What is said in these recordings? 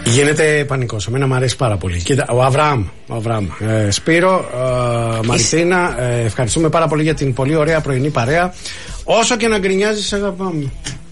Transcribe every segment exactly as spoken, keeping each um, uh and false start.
Γίνεται πανικός. Εμένα μου αρέσει πάρα πολύ. Κοίτα, ο Αβραάμ, ο Αβραάμ. Ε, Σπύρο, ε, Μαριστίνα, ε, ευχαριστούμε πάρα πολύ για την πολύ ωραία πρωινή παρέα. Όσο και να γκρινιάζεις, αγαπάμε.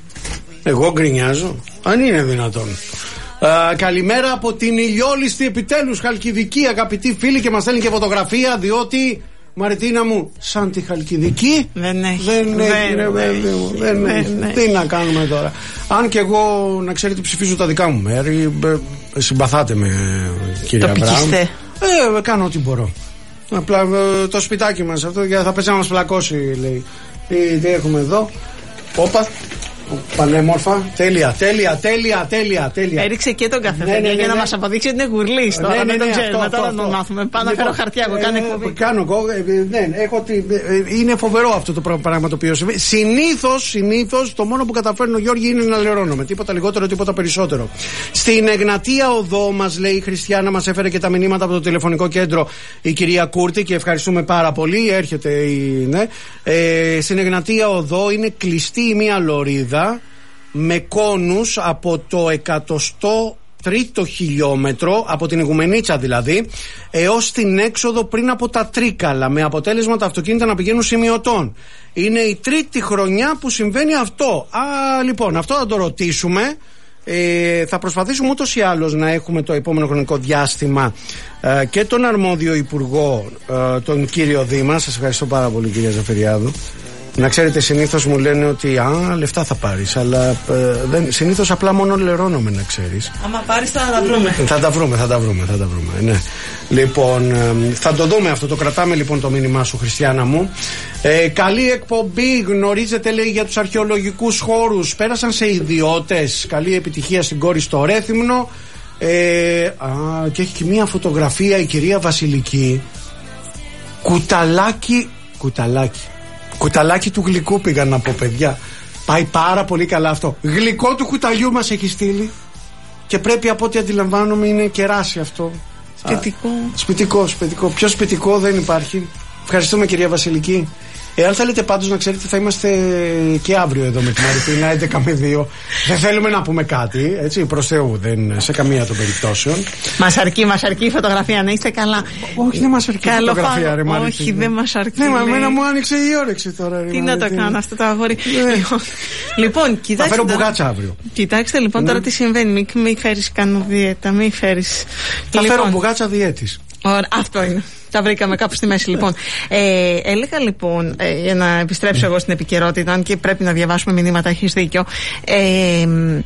Εγώ γκρινιάζω. Αν είναι δυνατόν. Ε, καλημέρα από την ηλιόλιστη επιτέλους Χαλκιδική, αγαπητοί φίλοι, και μας στέλνει και φωτογραφία, διότι Μαριτίνα μου, σαν τη Χαλκιδική δεν έχει. Δεν έχει, ρε παιδί μου. Δεν έχει. Τι να κάνουμε τώρα. Αν και εγώ, να ξέρετε, ψηφίζω τα δικά μου μέρη. Συμπαθάτε με, κύριε Αβραάμ. Ε, κάνω ό,τι μπορώ. Απλά το σπιτάκι μας αυτό θα πέσει να μας πλακώσει, λέει. Τι, τι έχουμε εδώ. Όπα. Πανέμορφα, τέλεια, τέλεια, τέλεια, τέλεια, τέλεια. Έριξε και τον καφέ, ναι, ναι, ναι, για να ναι. μας αποδείξει ότι είναι γουρλής τώρα. Ναι, ναι, ναι, δεν το ξέρουμε, αυτό, τώρα αυτό, το μάθουμε. Πάω να φέρω χαρτιά, εγώ κάνω εκπομπή. Κάνω εγώ, ναι, έχω, είναι φοβερό αυτό το πράγμα το οποίο συμβαίνει. Συνήθως, συνήθως το μόνο που καταφέρνω, Γιώργη, είναι να λερώνομαι. Τίποτα λιγότερο, τίποτα περισσότερο. Στην Εγνατία Οδό, μας λέει η Χριστιανά, μας έφερε και τα μηνύματα από το τηλεφωνικό κέντρο η κυρία Κούρτη και ευχαριστούμε πάρα πολύ. Έρχεται η. Ναι. Ε, στην Εγνατία Οδό είναι κλειστή η μία λωρίδα με κόνους από το εκατοστό τρίτο χιλιόμετρο, από την Ιγουμενίτσα δηλαδή, έως την έξοδο πριν από τα Τρίκαλα, με αποτέλεσμα τα αυτοκίνητα να πηγαίνουν σημειωτών. Είναι η τρίτη χρονιά που συμβαίνει αυτό. Α, λοιπόν, αυτό θα το ρωτήσουμε. Ε, θα προσπαθήσουμε ούτως ή άλλως να έχουμε το επόμενο χρονικό διάστημα ε, και τον αρμόδιο υπουργό, ε, τον κύριο Δήμα. Σας ευχαριστώ πάρα πολύ, κυρία Ζαφεριάδου. Να ξέρετε, συνήθως μου λένε ότι α, λεφτά θα πάρεις, αλλά ε, δεν, συνήθως απλά μόνο λερώνομαι, να ξέρεις. Άμα πάρεις θα τα βρούμε. Θα τα βρούμε, θα τα βρούμε, θα τα βρούμε, ναι. Λοιπόν, ε, θα το δούμε αυτό, το κρατάμε λοιπόν το μήνυμά σου, Χριστιανά μου. Ε, καλή εκπομπή, γνωρίζετε, λέει, για τους αρχαιολογικούς χώρους, πέρασαν σε ιδιώτες. Καλή επιτυχία στην κόρη στο Ρέθυμνο. Ε, α, και έχει και μία φωτογραφία η κυρία Βασιλική. Κουταλάκι, κουταλάκι. Κουταλάκι του γλυκού πήγαν να πω, παιδιά. Πάει πάρα πολύ καλά αυτό. Γλυκό του κουταλιού μας έχει στείλει. Και πρέπει, από ό,τι αντιλαμβάνομαι, είναι κεράσι αυτό. Σπιτικό. Α, σπιτικό, σπιτικό. Πιο σπιτικό δεν υπάρχει. Ευχαριστούμε, κυρία Βασιλική. Εάν θέλετε πάντως να ξέρετε, θα είμαστε και αύριο εδώ με την Μαριτίνα έντεκα με δύο. Δεν θέλουμε να πούμε κάτι, έτσι, προς Θεού, δεν, σε καμία των περιπτώσεων. Μας αρκεί, μας αρκεί η φωτογραφία, να είστε καλά. Όχι, δεν μας αρκεί η φωτογραφία, φα... ρε Μαριτίνα. Όχι, δεν μας αρκεί. Ναι, μα εμένα μου άνοιξε η όρεξη τώρα, ρε. Τι Μαριτίνα. να το κάνω αυτό το αγόρι. Λοιπόν, κοιτάξτε. Θα φέρω μπουγάτσα αύριο. Κοιτάξτε λοιπόν, ναι, τώρα τι συμβαίνει. Μην μη φέρεις καν διέτα, μην φέρεις. Θα λοιπόν φέρω μπουγάτσα διέτης. Ωραία, αυτό είναι. Τα βρήκαμε κάπου στη μέση, λοιπόν. Ε, έλεγα λοιπόν, ε, για να επιστρέψω εγώ στην επικαιρότητα, αν και πρέπει να διαβάσουμε μηνύματα, έχεις δίκιο, ε,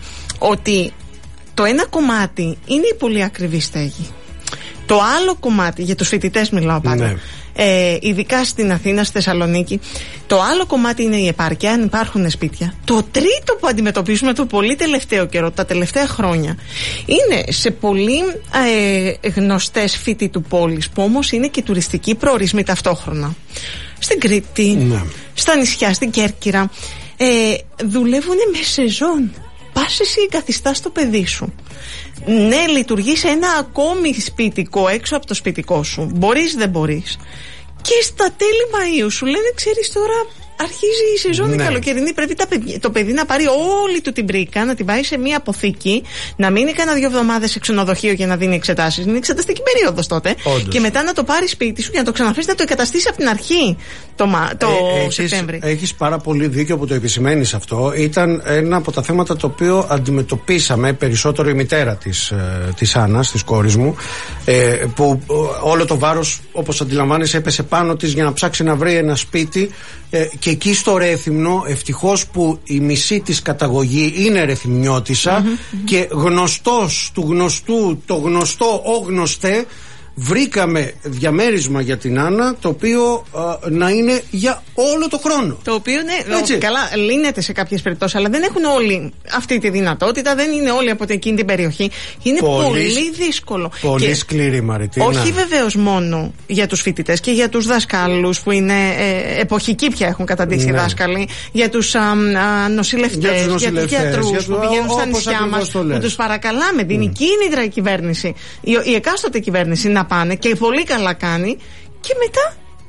ότι το ένα κομμάτι είναι η πολύ ακριβή στέγη. Το άλλο κομμάτι, για τους φοιτητές μιλάω πάντα, ναι. ε, ειδικά στην Αθήνα, στη Θεσσαλονίκη, το άλλο κομμάτι είναι η επάρκεια, αν υπάρχουν σπίτια. Το τρίτο που αντιμετωπίζουμε το πολύ τελευταίο καιρό, τα τελευταία χρόνια, είναι σε πολύ ε, γνωστές φοιτητού πόλεις, που όμως είναι και τουριστικοί προορισμοί ταυτόχρονα. Στην Κρήτη, ναι, στα νησιά, στην Κέρκυρα, ε, δουλεύουν με σεζόν. Πας εσύ εγκαθιστάς το παιδί σου. Ναι, λειτουργεί σε ένα ακόμη σπιτικό έξω από το σπιτικό σου. Μπορείς, δεν μπορείς. Και στα τέλη Μαΐου σου λένε, ξέρεις, τώρα αρχίζει η σεζόν, ναι, καλοκαιρινή. Πρέπει τα παιδί, το παιδί να πάρει όλη του την πρίκα, να την πάει σε μία αποθήκη, να μείνει κάνα δύο εβδομάδες σε ξενοδοχείο για να δίνει εξετάσεις. Είναι εξεταστική περίοδος τότε. Όντως. Και μετά να το πάρει σπίτι σου για να το ξαναφέρει, να το εγκαταστήσει από την αρχή το, το ε, Σεπτέμβρη. Έχεις πάρα πολύ δίκιο που το επισημαίνεις αυτό. Ήταν ένα από τα θέματα το οποίο αντιμετωπίσαμε περισσότερο η μητέρα της, ε, της Άννας, της κόρης μου, ε, που ε, όλο το βάρος, όπως αντιλαμβάνεσαι, έπεσε πάνω της για να ψάξει να βρει ένα σπίτι. Ε, και εκεί στο Ρέθυμνο, ευτυχώς που η μισή της καταγωγή είναι ρεθυμνιώτισσα, mm-hmm, mm-hmm. και γνωστός του γνωστού, το γνωστό ο γνωστέ, βρήκαμε διαμέρισμα για την Άννα, το οποίο α, να είναι για όλο το χρόνο. Το οποίο, ναι, έτσι. Καλά, λύνεται σε κάποιες περιπτώσεις, αλλά δεν έχουν όλοι αυτή τη δυνατότητα, δεν είναι όλοι από εκείνη την περιοχή. Είναι πολύ, πολύ δύσκολο. Πολύ και σκληρή, Μαριτίνα. Όχι βεβαίως μόνο για τους φοιτητές και για τους δασκάλους που είναι ε, εποχικοί πια έχουν καταντήσει, ναι, δάσκαλοι, για τους α, α, νοσηλευτές, για, για τους γιατρούς για που πηγαίνουν στα νησιά μας, που τους παρακαλάμε, δίνει mm. κίνητρα η κυβέρνηση, η, η εκάστοτε κυβέρνηση να πάνε, και πολύ καλά κάνει, και μετά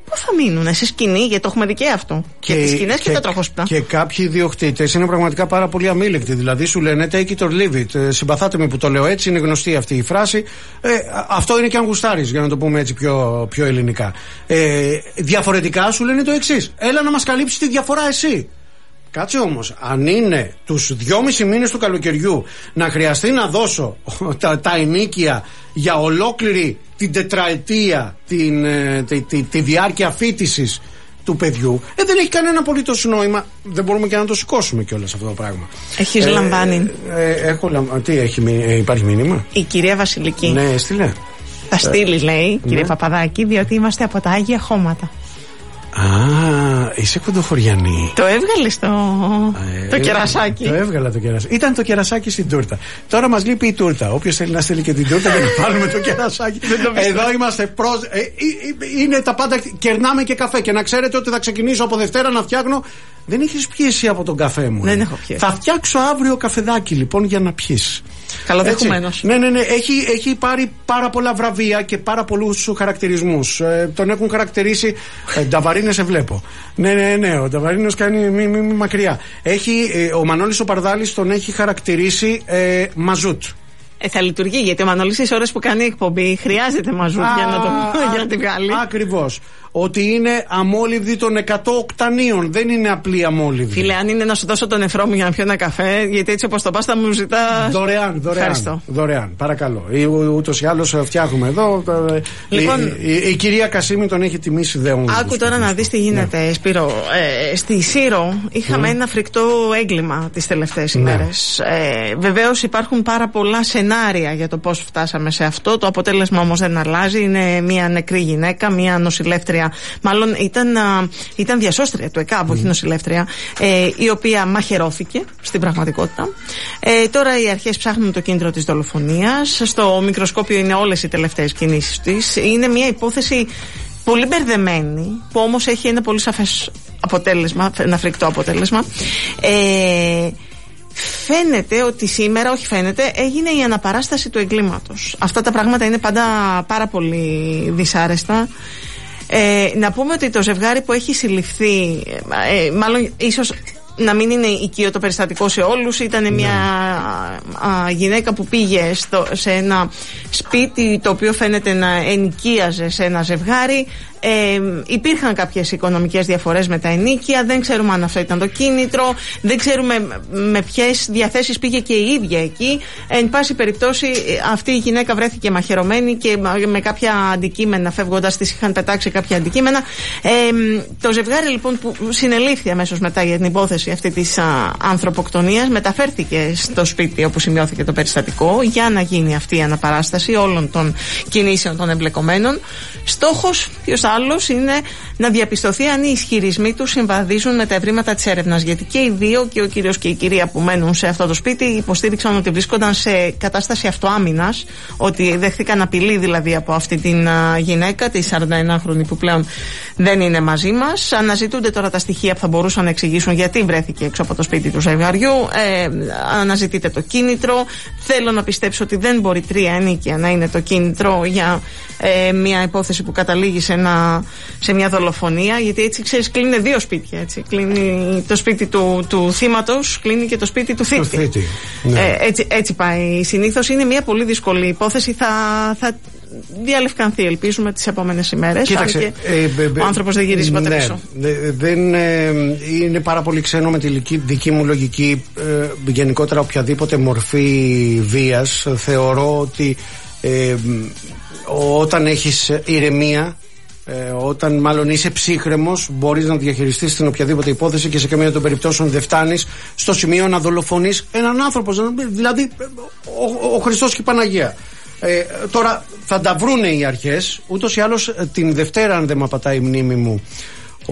Πού θα μείνουν, σε σκηνή, γιατί το έχουμε δει και αυτό. Και, και τις σκηνές και, και τα τροχόσπιτα. Και κάποιοι ιδιοκτήτες είναι πραγματικά πάρα πολύ αμήλικτοι. Δηλαδή σου λένε take it or leave it. Συμπαθάτε με που το λέω έτσι, είναι γνωστή αυτή η φράση. Ε, αυτό είναι και αν γουστάρεις, για να το πούμε έτσι πιο, πιο ελληνικά. Ε, διαφορετικά σου λένε το εξής. Έλα να μας καλύψεις τη διαφορά εσύ. Κάτσε όμως, αν είναι τους δυόμισι μήνες του καλοκαιριού να χρειαστεί να δώσω τα, τα ενίκια για ολόκληρη την τετραετία, την, τη, τη, τη διάρκεια φοιτησης του παιδιού, ε, δεν έχει κανένα απολύτως νόημα. Δεν μπορούμε και να το σηκώσουμε κιόλας αυτό το πράγμα. Έχεις ε, λαμβάνει. Ε, ε, έχω λαμβάνει. Τι, έχει, ε, υπάρχει μήνυμα? Η κυρία Βασιλική. Ναι, έστειλε. Θα στείλει, λέει, κύριε ναι. Παπαδάκη, διότι είμαστε από τα Άγια Χώματα. Α, είσαι κοντοχωριανή. Το έβγαλε το, ε, το κερασάκι. Το έβγαλα το κερασάκι. Ήταν το κερασάκι στην τούρτα. Τώρα μας λείπει η τούρτα. Όποιος θέλει να στείλει και την τούρτα, δεν πάρουμε το κερασάκι. Εδώ είμαστε προ. Ε, είναι τα πάντα. Κερνάμε και καφέ. Και να ξέρετε ότι θα ξεκινήσω από Δευτέρα να φτιάχνω. Δεν έχεις πιέσει από τον καφέ μου. Δεν έχω πιέσει. Θα φτιάξω αύριο καφεδάκι λοιπόν για να πιείς. Καλοδεχουμένος. Ναι, ναι, ναι. Έχει, έχει πάρει πάρα πολλά βραβεία και πάρα πολλούς χαρακτηρισμούς. Ε, τον έχουν χαρακτηρίσει. Ε, Νταβαρίνε σε βλέπω. Ναι, ναι, ναι. Ο Νταβαρίνος κάνει μη, μη, μη, μακριά. Έχει, ε, ο Μανώλης ο Παρδάλης τον έχει χαρακτηρίσει ε, μαζούτ. Ε, θα λειτουργεί, γιατί ο Μανώλης στις ώρες που κάνει εκπομπή χρειάζεται μαζούτ για να, το, α, για να τη βγάλει. Ακριβώς. Ότι είναι αμόλυβδη των εκατό οκτανίων. Δεν είναι απλή αμόλυβδη. Φίλε, αν είναι να σου δώσω τον νεφρό μου για να πιω ένα καφέ, γιατί έτσι όπως το πας θα μου ζητάς. Δωρεάν, δωρεάν. Ευχαριστώ. Δωρεάν, παρακαλώ. Ούτως ή άλλως φτιάχνουμε εδώ. Λοιπόν, η, η, η κυρία Κασίμη τον έχει τιμήσει δέον. Άκου τώρα να δεις τι γίνεται, ναι. Σπύρο. Ε, στη Σύρο είχαμε mm. ένα φρικτό έγκλημα τις τελευταίες ναι. ημέρες. Ε, βεβαίως υπάρχουν πάρα πολλά σενάρια για το πώς φτάσαμε σε αυτό. Το αποτέλεσμα όμως δεν αλλάζει. Είναι μια νεκρή γυναίκα, μια νοσηλεύτρια. Μάλλον ήταν, α, ήταν διασώστρια του ΕΚΑΒ, mm. όχι νοσηλεύτρια, ε, η οποία μαχαιρώθηκε στην πραγματικότητα. Ε, τώρα οι αρχές ψάχνουν το κίνητρο της δολοφονίας. Στο μικροσκόπιο είναι όλες οι τελευταίες κινήσεις της. Είναι μια υπόθεση πολύ μπερδεμένη, που όμως έχει ένα πολύ σαφές αποτέλεσμα, ένα φρικτό αποτέλεσμα. Ε, Φαίνεται ότι σήμερα, όχι φαίνεται, έγινε η αναπαράσταση του εγκλήματος. Αυτά τα πράγματα είναι πάντα πάρα πολύ δυσάρεστα. Ε, να πούμε ότι το ζευγάρι που έχει συλληφθεί, ε, μάλλον ίσως να μην είναι οικείο το περιστατικό σε όλους, ήταν ναι. μια α, γυναίκα που πήγε στο, σε ένα σπίτι το οποίο φαίνεται να ενοικίαζε σε ένα ζευγάρι. Ε, υπήρχαν κάποιες οικονομικές διαφορές με τα ενίκια, δεν ξέρουμε αν αυτό ήταν το κίνητρο, δεν ξέρουμε με ποιες διαθέσεις πήγε και η ίδια εκεί. Εν πάση περιπτώσει, αυτή η γυναίκα βρέθηκε μαχαιρωμένη και με κάποια αντικείμενα, φεύγοντας της είχαν πετάξει κάποια αντικείμενα. Ε, το ζευγάρι λοιπόν που συνελήφθη αμέσως μετά για την υπόθεση αυτή της α, ανθρωποκτονίας, μεταφέρθηκε στο σπίτι όπου σημειώθηκε το περιστατικό για να γίνει αυτή η αναπαράσταση όλων των κινήσεων των εμπλεκομένων. Στόχος, ποιος άλλος, είναι να διαπιστωθεί αν οι ισχυρισμοί τους συμβαδίζουν με τα ευρήματα της έρευνας. Γιατί και οι δύο, και ο κύριος και η κυρία που μένουν σε αυτό το σπίτι, υποστήριξαν ότι βρίσκονταν σε κατάσταση αυτοάμυνας, ότι δέχθηκαν απειλή δηλαδή από αυτή την α, γυναίκα, τη σαρανταενάχρονη που πλέον δεν είναι μαζί μας. Αναζητούνται τώρα τα στοιχεία που θα μπορούσαν να εξηγήσουν γιατί βρέθηκε έξω από το σπίτι του ζευγαριού. Ε, αναζητείται το κίνητρο. Θέλω να πιστέψω ότι δεν μπορεί τρία ενίκια να είναι το κίνητρο για ε, μια υπόθεση που καταλήγει σε, ένα, σε μια δολοφονία, γιατί έτσι ξέρεις κλείνει δύο σπίτια, έτσι. Κλείνει το σπίτι του, του θύματος, κλείνει και το σπίτι του θύτη. θήτη. Ναι. Ε, έτσι, έτσι πάει. Συνήθως είναι μια πολύ δύσκολη υπόθεση, θα, θα διαλευκανθεί, ελπίζουμε, τις επόμενες ημέρες. Κοίταξε, και ε, ε, ο άνθρωπος δεν γυρίζει ποτέ ναι, πίσω. Δεν ε, είναι πάρα πολύ ξένο με τη δική μου λογική. Ε, γενικότερα οποιαδήποτε μορφή βίας, θεωρώ ότι ε, όταν έχεις ηρεμία, ε, όταν μάλλον είσαι ψύχρεμος, μπορείς να διαχειριστείς την οποιαδήποτε υπόθεση και σε καμία των περιπτώσεων δεν φτάνεις στο σημείο να δολοφονείς έναν άνθρωπο. Δηλαδή ο, ο Χριστός και η Παναγία. Ε, τώρα θα τα βρούνε οι αρχές. Ούτως ή άλλως την Δευτέρα, αν δεν με απατάει η μνήμη μου, ο,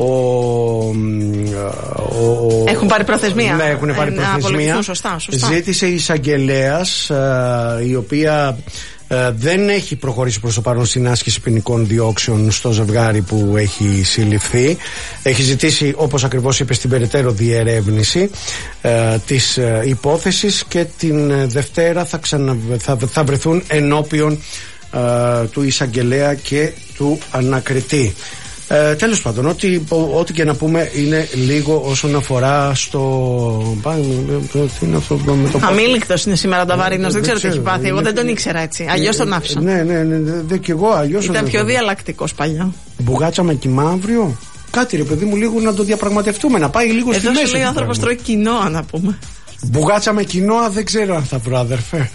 ο, έχουν πάρει προθεσμία. Ναι, έχουν πάρει ε, προθεσμία. Σωστά, σωστά. Ζήτησε η εισαγγελέας, η οποία ε, δεν έχει προχωρήσει προς το παρόν στην άσκηση ποινικών διώξεων στο ζευγάρι που έχει συλληφθεί. Έχει ζητήσει, όπως ακριβώς είπε, στην περαιτέρω διερεύνηση ε, της ε, υπόθεσης, και την Δευτέρα θα, ξανα, θα, θα βρεθούν ενώπιον ε, του εισαγγελέα και του ανακριτή. Ε, τέλος πάντων, ό,τι, ό,τι και να πούμε είναι λίγο όσον αφορά στο. Τι είναι αυτό με το. Αμήλικτος είναι σήμερα ο Ταβαρίνος, δεν ξέρω τι έχει πάθει. Εγώ δεν τον ήξερα έτσι. Αλλιώς τον άφησα. Ναι, ναι, ναι, ναι, και εγώ αλλιώς. Ήταν πιο διαλλακτικός παλιά. Μπουγάτσα με κοιμά αύριο. Κάτι ρε παιδί μου, λίγο να το διαπραγματευτούμε, να πάει λίγο στη μέση. Εδώ σου λέει ο άνθρωπος τρώει κοινόα, να πούμε. Μπουγάτσα με κοινόα δεν ξέρω αν θα βρω, αδερφέ.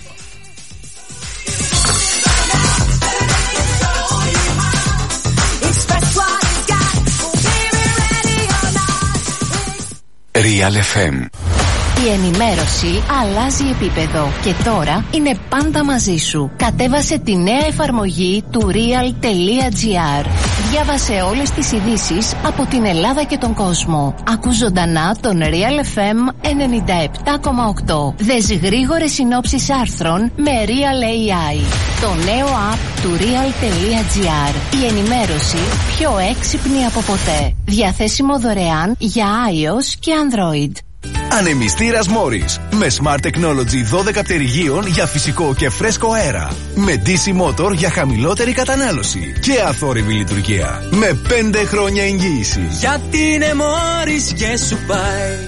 Real εφ εμ. Η ενημέρωση αλλάζει επίπεδο και τώρα είναι πάντα μαζί σου. Κατέβασε τη νέα εφαρμογή του real.gr. Διάβασε όλες τις ειδήσεις από την Ελλάδα και τον κόσμο. Ακούς ζωντανά τον Real εφ εμ ενενήντα επτά κόμμα οκτώ. Δες γρήγορες συνόψεις άρθρων με Real έι άι. Το νέο app του real.gr. Η ενημέρωση πιο έξυπνη από ποτέ. Διαθέσιμο δωρεάν για iOS και Android. Ανεμιστήρας Morris με Smart Technology δώδεκα πτερυγίων για φυσικό και φρέσκο αέρα. Με ντι σι motor για χαμηλότερη κατανάλωση και αθόρυβη λειτουργία. Με πέντε χρόνια εγγύηση. Γιατί είναι Morris και σου πάει.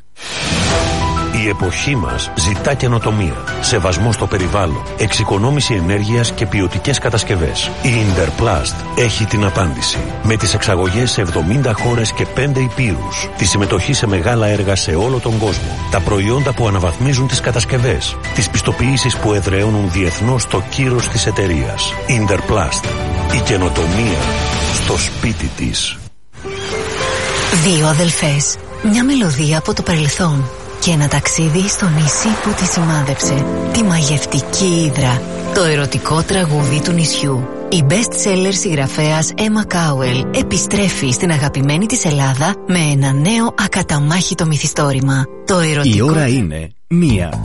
Η εποχή μας ζητά καινοτομία, σεβασμό στο περιβάλλον, εξοικονόμηση ενέργειας και ποιοτικές κατασκευές. Η Interplast έχει την απάντηση. Με τις εξαγωγές σε εβδομήντα χώρες και πέντε υπήρους, τη συμμετοχή σε μεγάλα έργα σε όλο τον κόσμο, τα προϊόντα που αναβαθμίζουν τις κατασκευές, τις πιστοποιήσεις που εδραιώνουν διεθνώς το κύρος της εταιρείας. Interplast. Η καινοτομία στο σπίτι της. Δύο αδελφές. Μια μελωδία από το παρελθόν. Και ένα ταξίδι στο νησί που τη σημάδεψε. Τη μαγευτική Ύδρα. Το ερωτικό τραγούδι του νησιού. Η best-seller συγγραφέας Emma Cowell επιστρέφει στην αγαπημένη της Ελλάδα με ένα νέο ακαταμάχητο μυθιστόρημα. Το ερωτικό... Η ώρα είναι μία.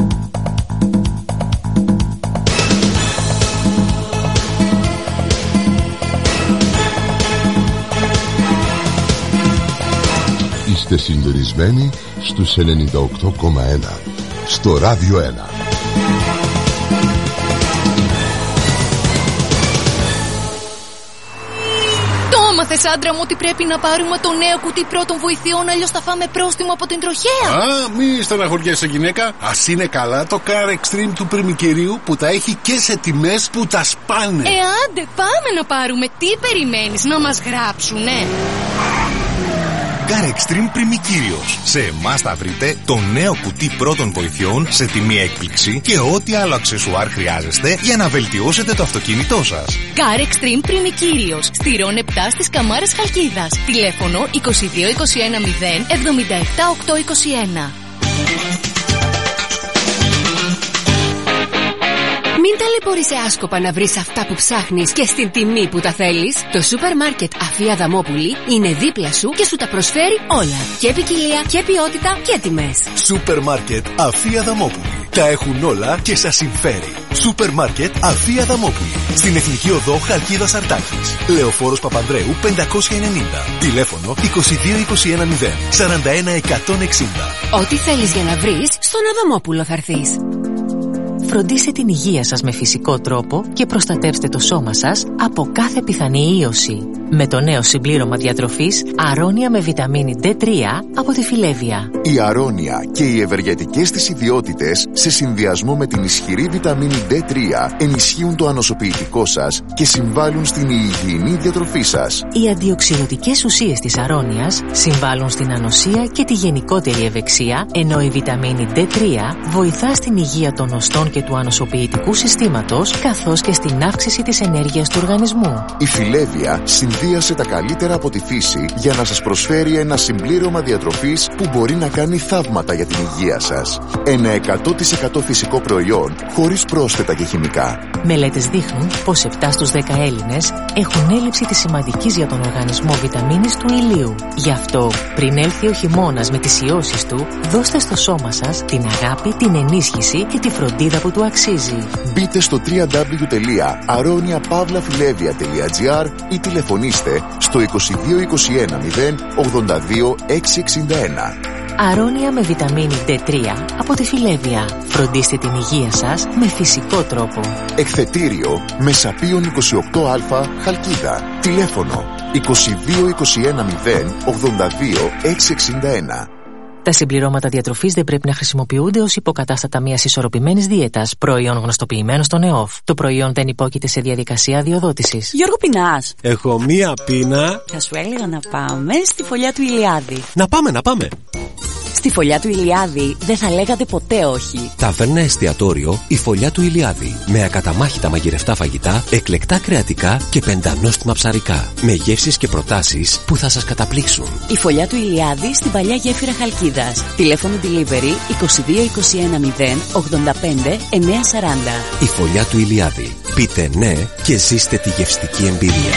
Είστε συντονισμένοι στους ενενήντα οκτώ κόμμα ένα στο Ράδιο ένα. Το έμαθες, άντρα μου, ότι πρέπει να πάρουμε το νέο κουτί πρώτων βοηθειών, αλλιώς θα φάμε πρόστιμο από την τροχέα. Α, μη στεναχωριέσαι, γυναίκα. Ας είναι καλά το Car Extreme του πριμικερίου που τα έχει και σε τιμές που τα σπάνε. Ε, άντε, πάμε να πάρουμε. Τι περιμένεις, να μας γράψουνε? Car Extreme Πριμικύριος. Σε εμάς θα βρείτε το νέο κουτί πρώτων βοηθειών σε τιμή έκπληξη και ό,τι άλλο αξεσουάρ χρειάζεστε για να βελτιώσετε το αυτοκίνητό σας. Car Extreme Πριμικύριος. Στηρών επτά στις Καμάρες Χαλκίδας. Τηλέφωνο είκοσι δύο είκοσι ένα μηδέν εβδομήντα επτά οκτακόσια είκοσι ένα. Μην ταλαιπωρείσαι άσκοπα να βρεις αυτά που ψάχνεις και στην τιμή που τα θέλεις. Το σούπερ μάρκετ Αφία Δαμόπουλη είναι δίπλα σου και σου τα προσφέρει όλα. Και ποικιλία και ποιότητα και τιμές. Σούπερ μάρκετ Αφία Δαμόπουλη. Τα έχουν όλα και σας συμφέρει. Σούπερ μάρκετ Αφία Δαμόπουλη. Στην Εθνική Οδό Χαλκίδας Αρτάκης. Λεωφόρος Παπανδρέου πεντακόσια ενενήντα. Τηλέφωνο είκοσι δύο είκοσι ένα μηδέν σαράντα ένα εκατόν εξήντα. Ό,τι θέλεις για να βρεις, στον Αδαμόπουλο θα έρθεις. Φροντίστε την υγεία σας με φυσικό τρόπο και προστατεύστε το σώμα σας από κάθε πιθανή ίωση. Με το νέο συμπλήρωμα διατροφής Αρώνια με βιταμίνη ντι τρία από τη Φιλέβια. Η Αρώνια και οι ευεργετικές της ιδιότητες σε συνδυασμό με την ισχυρή βιταμίνη ντι τρία ενισχύουν το ανοσοποιητικό σας και συμβάλλουν στην υγιεινή διατροφή σας. Οι αντιοξυδοτικές ουσίες της Αρώνιας συμβάλλουν στην ανοσία και τη γενικότερη ευεξία, ενώ η βιταμίνη ντι τρία βοηθά στην υγεία των οστών και του ανοσοποιητικού συστήματος, καθώς και στην αύξηση της ενέργειας του οργανισμού. Η Φιλέβια συνδύασε τα καλύτερα από τη φύση για να σας προσφέρει ένα συμπλήρωμα διατροφής που μπορεί να κάνει θαύματα για την υγεία σας. Ένα εκατό τοις εκατό φυσικό προϊόν χωρίς πρόσθετα και χημικά. Μελέτες δείχνουν πως επτά στους δέκα Έλληνες έχουν έλλειψη της σημαντικής για τον οργανισμό βιταμίνης του ηλίου. Γι' αυτό, πριν έλθει ο χειμώνας με τις ιώσεις του, δώστε στο σώμα σας την αγάπη, την ενίσχυση και τη φροντίδα που του αξίζει. Μπείτε στο double-u double-u double-u τελεία aronia pavla filevia τελεία gr ή τηλεφωνήστε στο είκοσι δύο είκοσι ένα μηδέν ογδόντα δύο εξακόσια εξήντα ένα. Αρώνια με βιταμίνη ντι τρία από τη Φιλέβια. Φροντίστε την υγεία σας με φυσικό τρόπο. Εκθετήριο Μεσαπίων είκοσι οκτώ α Χαλκίδα. Τηλέφωνο είκοσι δύο είκοσι ένα μηδέν ογδόντα δύο εξακόσια εξήντα ένα. Τα συμπληρώματα διατροφής δεν πρέπει να χρησιμοποιούνται ως υποκατάστατα μιας ισορροπημένης δίαιτας, προϊόν γνωστοποιημένο στον ΕΟΦ. Το προϊόν δεν υπόκειται σε διαδικασία αδειοδότησης. Γιώργο, πεινάς? Έχω μία πείνα. Θα σου έλεγα να πάμε στη φωλιά του Ηλιάδη. Να πάμε, να πάμε. Στη φωλιά του Ηλιάδη δεν θα λέγατε ποτέ όχι. Ταβέρνα εστιατόριο η Φωλιά του Ηλιάδη. Με ακαταμάχητα μαγειρευτά φαγητά, εκλεκτά κρεατικά και πεντανόστιμα ψαρικά. Με γεύσεις και προτάσεις που θα σας καταπλήξουν. Η Φωλιά του Ηλιάδη στην παλιά γέφυρα Χαλκίδας. Τηλέφωνο delivery είκοσι δύο είκοσι ένα μηδέν ογδόντα πέντε εννιακόσια σαράντα. Η Φωλιά του Ηλιάδη. Πείτε ναι και ζήστε τη γευστική εμπειρία.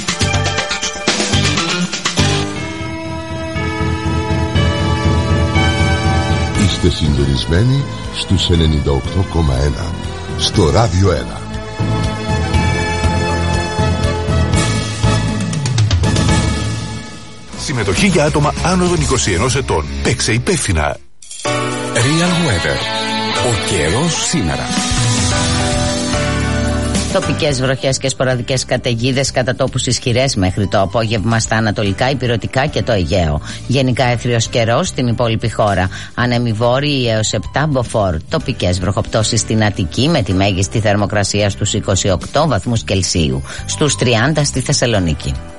Είστε συντονισμένοι στους ενενήντα οκτώ κόμμα ένα στο Ράδιο ένα. Συμμετοχή για άτομα άνω των είκοσι ενός ετών. Παίξε υπεύθυνα. Real Weather. Ο καιρός σήμερα. Τοπικές βροχές και σποραδικές καταιγίδες κατά τόπους ισχυρές μέχρι το απόγευμα στα ανατολικά, ηπειρωτικά και το Αιγαίο. Γενικά έθριος καιρός στην υπόλοιπη χώρα. Ανέμοι βόρειοι έως επτά μποφόρ. Τοπικές βροχοπτώσεις στην Αττική με τη μέγιστη θερμοκρασία στους είκοσι οκτώ βαθμούς Κελσίου. Στους τριάντα στη Θεσσαλονίκη.